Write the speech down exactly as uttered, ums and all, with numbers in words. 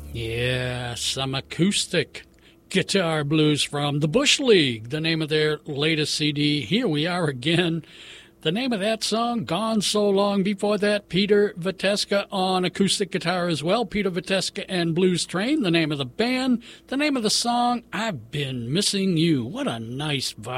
Yeah, some acoustic guitar blues from the Bush League, the name of their latest C D. Here we are again. The name of that song, Gone So Long. Before that, Peter Vateska on acoustic guitar as well. Peter Vateska and Blues Train, the name of the band. The name of the song, I've Been Missing You. What a nice vibe.